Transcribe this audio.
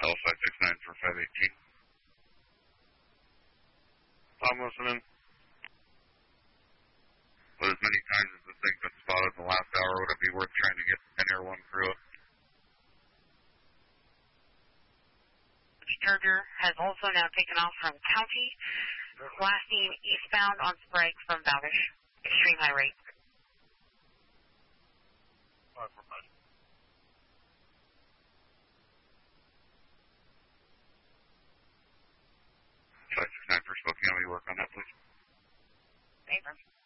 L569 for 518. I'm listening. But as many times as this thing's been spotted in the last hour, would it be worth trying to get an Air 1 crew up? Charger has also now taken off from County, blasting eastbound on Sprague from Bowdish. Extreme high rate. 569 for Spokane, will you work on that, please? Abrams.